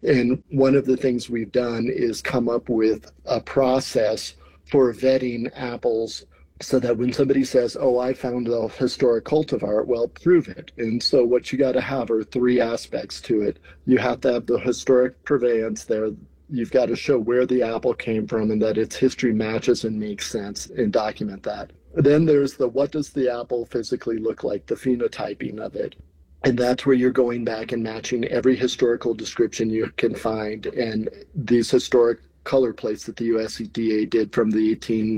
And one of the things we've done is come up with a process for vetting apples so that when somebody says, oh, I found a historic cultivar, well, prove it. And so what you got to have are three aspects to it. You have to have the historic purveyance there. You've got to show where the apple came from and that its history matches and makes sense and document that. Then there's the what does the apple physically look like, the phenotyping of it. And that's where you're going back and matching every historical description you can find. And these historic color plates that the USDA did from the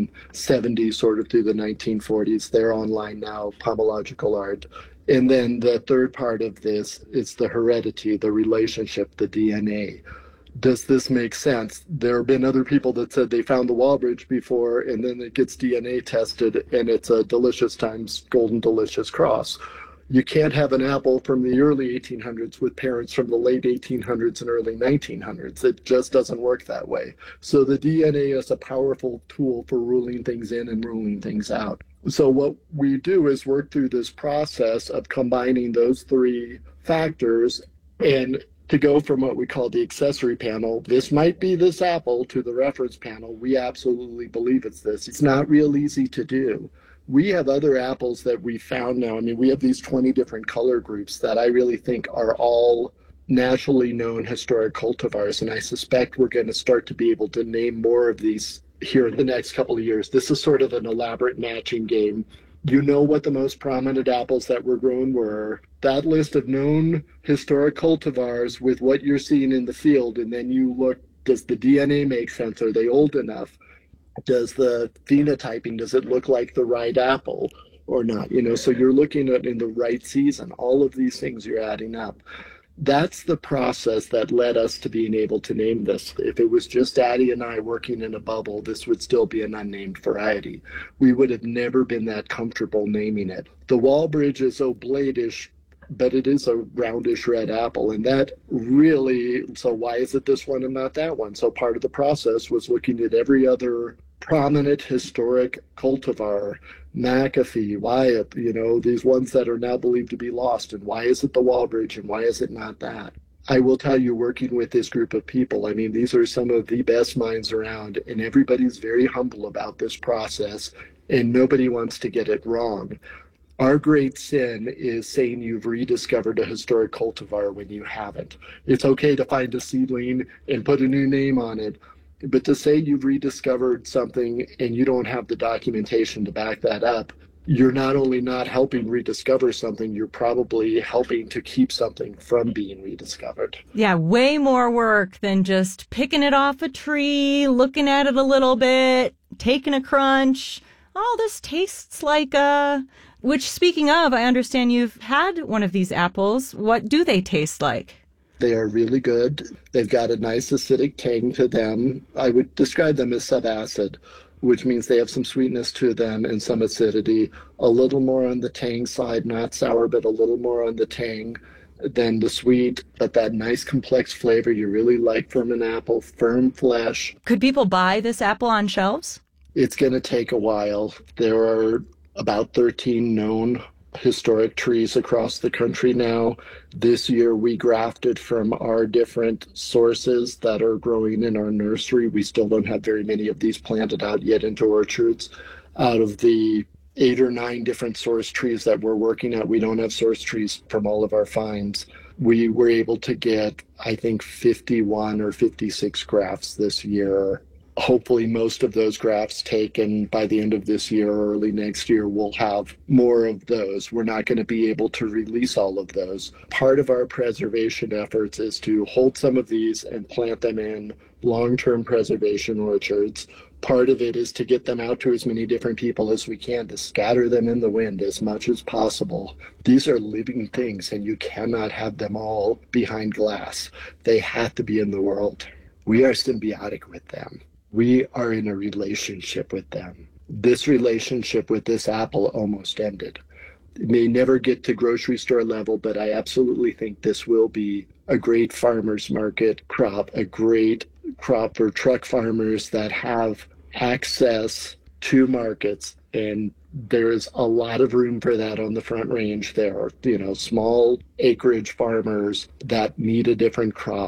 1870s sort of through the 1940s, they're online now, pomological art. And then the third part of this is the heredity, the relationship, the DNA. Does this make sense? There have been other people that said they found the Walbridge before, and then it gets DNA tested, and it's a delicious times golden delicious cross. You can't have an apple from the early 1800s with parents from the late 1800s and early 1900s. It just doesn't work that way. So the DNA is a powerful tool for ruling things in and ruling things out. So what we do is work through this process of combining those three factors and to go from what we call the accessory panel, this might be this apple, to the reference panel, we absolutely believe it's this. It's not real easy to do. We have other apples that we found now. I mean, we have these 20 different color groups that I really think are all nationally known historic cultivars, and I suspect we're going to start to be able to name more of these here in the next couple of years. This is sort of an elaborate matching game. You know what the most prominent apples that were grown were. That list of known historic cultivars with what you're seeing in the field, and then you look, does the DNA make sense? Are they old enough? Does the phenotyping, does it look like the right apple or not? You know, so you're looking at in the right season, all of these things you're adding up. That's the process that led us to being able to name this. If it was just Addie and I working in a bubble, this would still be an unnamed variety. We would have never been that comfortable naming it. The Walbridge is oblate-ish, but it is a roundish red apple. And that really, so why is it this one and not that one? So part of the process was looking at every other prominent historic cultivar, McAfee, Wyatt, you know, these ones that are now believed to be lost. And why is it the Walbridge and why is it not that? I will tell you, working with this group of people, I mean, these are some of the best minds around, and everybody's very humble about this process, and nobody wants to get it wrong. Our great sin is saying you've rediscovered a historic cultivar when you haven't. It's okay to find a seedling and put a new name on it, but to say you've rediscovered something and you don't have the documentation to back that up, you're not only not helping rediscover something, you're probably helping to keep something from being rediscovered. Yeah, way more work than just picking it off a tree, looking at it a little bit, taking a crunch. Oh, this tastes like which, speaking of, I understand you've had one of these apples. What do they taste like? They are really good. They've got a nice acidic tang to them. I would describe them as subacid, which means they have some sweetness to them and some acidity, a little more on the tang side, not sour, but a little more on the tang than the sweet, but that nice complex flavor you really like from an apple, firm flesh. Could people buy this apple on shelves? It's going to take a while. There are about 13 known historic trees across the country now. This year we grafted from our different sources that are growing in our nursery. We still don't have very many of these planted out yet into orchards. Out of the 8 or 9 different source trees that we're working at, we don't have source trees from all of our finds. We were able to get, I think, 51 or 56 grafts this year. Hopefully most of those grafts taken by the end of this year or early next year, we'll have more of those. We're not going to be able to release all of those. Part of our preservation efforts is to hold some of these and plant them in long-term preservation orchards. Part of it is to get them out to as many different people as we can, to scatter them in the wind as much as possible. These are living things, and you cannot have them all behind glass. They have to be in the world. We are symbiotic with them. We are in a relationship with them. This relationship with this apple almost ended. It may never get to grocery store level, but I absolutely think this will be a great farmer's market crop, a great crop for truck farmers that have access to markets. And there is a lot of room for that on the Front Range. There are, small acreage farmers that need a different crop.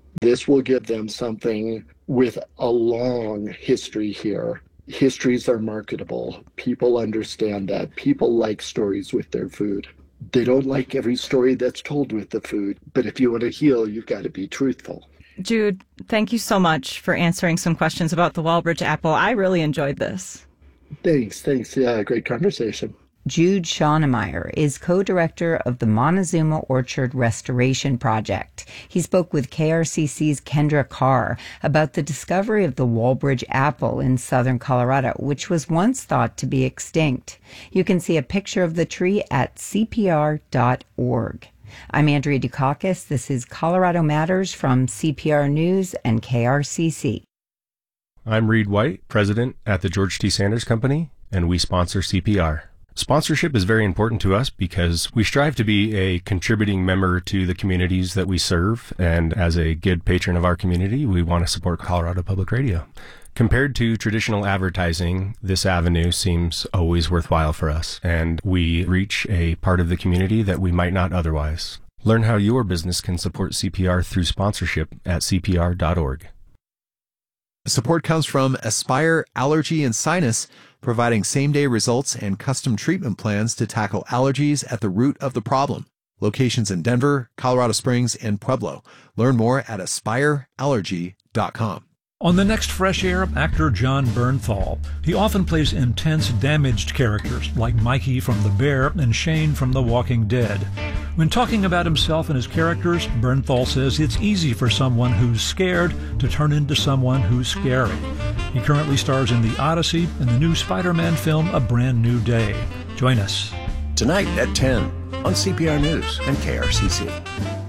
This will give them something with a long history here. Histories are marketable. People understand that. People like stories with their food. They don't like every story that's told with the food, but if you want to heal, you've got to be truthful. Jude, thank you so much for answering some questions about the Walbridge apple. I really enjoyed this. Thanks. Yeah, great conversation. Jude Schoenemeyer is co-director of the Montezuma Orchard Restoration Project. He spoke with KRCC's Kendra Carr about the discovery of the Walbridge apple in southern Colorado, which was once thought to be extinct. You can see a picture of the tree at CPR.org. I'm Andrea Dukakis. This is Colorado Matters from CPR News and KRCC. I'm Reed White, president at the George T. Sanders Company, and we sponsor CPR. Sponsorship is very important to us because we strive to be a contributing member to the communities that we serve, and as a good patron of our community, we want to support Colorado Public Radio. Compared to traditional advertising, this avenue seems always worthwhile for us, and we reach a part of the community that we might not otherwise. Learn how your business can support CPR through sponsorship at CPR.org. Support comes from Aspire Allergy and Sinus, providing same-day results and custom treatment plans to tackle allergies at the root of the problem. Locations in Denver, Colorado Springs, and Pueblo. Learn more at aspireallergy.com. On the next Fresh Air, actor John Bernthal. He often plays intense, damaged characters like Mikey from The Bear and Shane from The Walking Dead. When talking about himself and his characters, Bernthal says it's easy for someone who's scared to turn into someone who's scary. He currently stars in The Odyssey and the new Spider-Man film A Brand New Day. Join us tonight at 10 on CPR News and KRCC.